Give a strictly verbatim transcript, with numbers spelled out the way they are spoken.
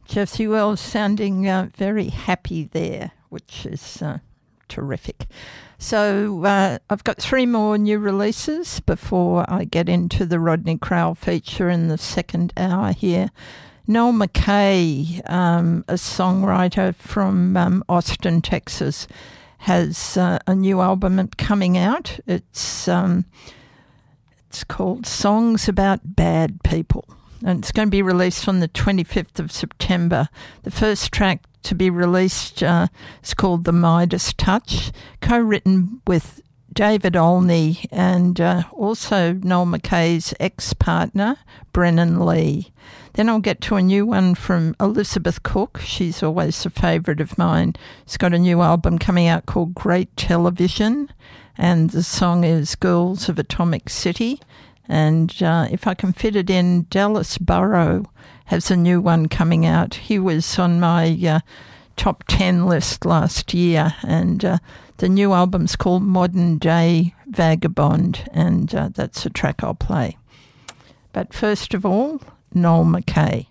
Jessie Wells sounding uh, very happy there, which is uh, terrific. So uh, I've got three more new releases before I get into the Rodney Crowell feature in the second hour here. Noel McKay, um, a songwriter from um, Austin, Texas, has uh, a new album coming out. It's um, it's called Songs About Bad People, and it's going to be released on the twenty-fifth of September. The first track to be released uh, is called The Midas Touch, co-written with David Olney and uh, also Noel McKay's ex-partner, Brennan Lee. Then I'll get to a new one from Elizabeth Cook. She's always a favourite of mine. She's got a new album coming out called Great Television, and the song is Girls of Atomic City. And uh, if I can fit it in, Dallas Burrow has a new one coming out. He was on my uh, top ten list last year, and uh, the new album's called Modern Day Vagabond, and uh, that's a track I'll play. But first of all, Noel McKay.